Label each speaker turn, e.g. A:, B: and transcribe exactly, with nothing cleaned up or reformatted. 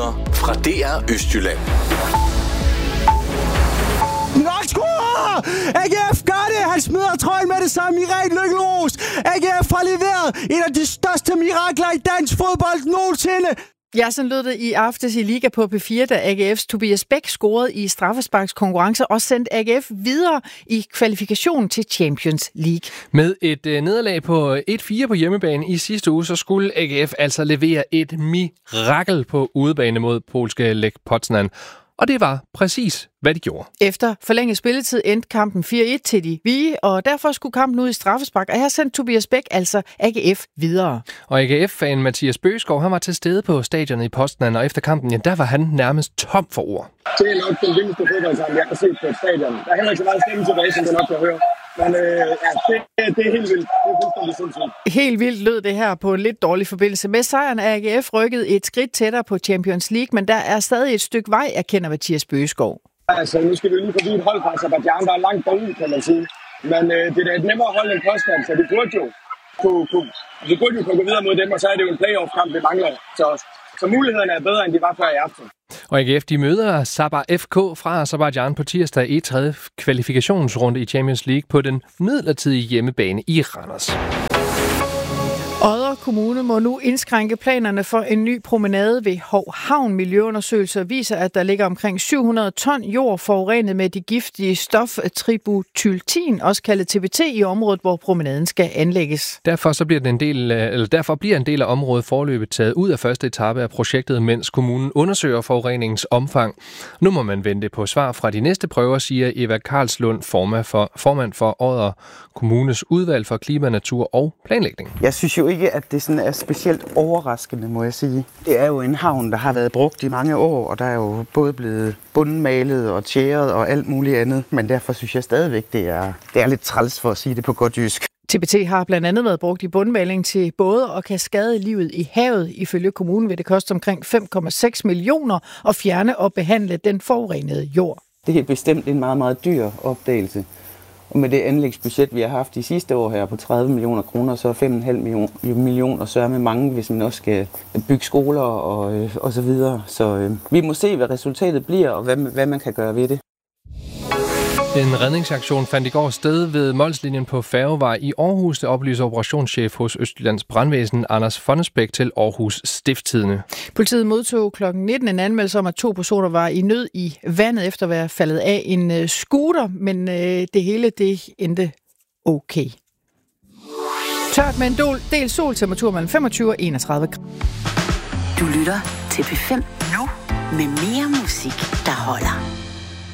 A: Nyheder fra D R Østjylland.
B: Nok score! A G F gør det! Han smider trøjen med det samme. Michael Lykkeros. A G F har leveret en af de største mirakler i dansk fodbold nogensinde.
C: Ja, sådan lød det i aftes i Liga på P fire, da A G F's Tobias Bæk scorede i straffesparkskonkurrence og sendte A G F videre i kvalifikationen til Champions League.
D: Med et øh, nederlag på et fire på hjemmebane i sidste uge, så skulle A G F altså levere et mirakel på udebane mod polske Lech Poznan. Og det var præcis, hvad de gjorde.
C: Efter forlænget spilletid endte kampen fire et til de vige, og derfor skulle kampen ud i straffespark. Og her sendte Tobias Bæk altså A G F videre.
D: Og A G F-fan Mathias Bøgeskov, han var til stede på stadionet i Poznan, og efter kampen, ja, der var han nærmest tom for ord.
E: Det er nok den vildeste fodboldkamp, jeg har set på et stadion. Der er heller ikke så meget stemme tilbage, som du nok kan høre. Men øh, ja, det, det er helt vildt. Det er fuldstændig sindssygt.
C: Helt vildt lød det her på en lidt dårlig forbindelse. Med sejren er A G F rykket et skridt tættere på Champions League, men der er stadig et stykke vej, erkender Mathias Bøgeskov.
E: Altså, nu skal vi lige forbi et hold fra Aserbajdsjan, der er langt derude, kan man sige. Men øh, det er da et nemmere hold end Poznan, så det burde jo kunne, kunne, vi burde jo kunne gå videre mod dem, og så er det jo en playoff-kamp, vi mangler. Så, så mulighederne er bedre, end de var før i aften.
D: Og A G F, de møder Sabah F K fra Aserbajdsjan på tirsdag i tredje kvalifikationsrunde i Champions League på den midlertidige hjemmebane i Randers.
C: Odder Kommune må nu indskrænke planerne for en ny promenade ved Hov Havn. Miljøundersøgelser viser, at der ligger omkring syv hundrede ton jord forurenet med det giftige stof tributyltin, også kaldet T B T, i området, hvor promenaden skal anlægges.
D: Derfor, så bliver den en del, eller derfor bliver en del af området forløbet taget ud af første etape af projektet, mens kommunen undersøger forureningens omfang. Nu må man vente på svar fra de næste prøver, siger Eva Karlslund, formand for, formand for Odder Kommunes udvalg for klima, natur og planlægning.
F: Jeg synes jo ikke, at det sådan er specielt overraskende, må jeg sige. Det er jo en havn, der har været brugt i mange år, og der er jo både blevet bundmalet og tjæret og alt muligt andet, men derfor synes jeg stadigvæk, det er, det er lidt træls for at sige det på godt jysk.
C: T B T har blandt andet været brugt i bundmaling til både og kan skade livet i havet. Ifølge kommunen vil det koste omkring fem komma seks millioner at fjerne og behandle den forurenede jord.
F: Det er helt bestemt en meget, meget dyr opdagelse. Og med det anlægsbudget, vi har haft de sidste år her på tredive millioner kroner, så er fem komma fem millioner så er med mange, hvis man også skal bygge skoler og, øh, og så videre. Så øh, vi må se, hvad resultatet bliver, og hvad, hvad man kan gøre ved det.
D: En redningsaktion fandt i går sted ved Molslinjen på Færgevej i Aarhus. Det oplyser operationschef hos Østjyllands Brandvæsen, Anders Fonnesbæk, til Aarhus Stiftstidende.
C: Politiet modtog klokken nitten en anmeldelse om, at to personer var i nød i vandet efter at være faldet af en scooter, men øh, det hele det endte okay. Tørt med en del sol, temperatur mellem femogtyve og enogtredive grader.
G: Du lytter til P fem nu med mere musik, der holder.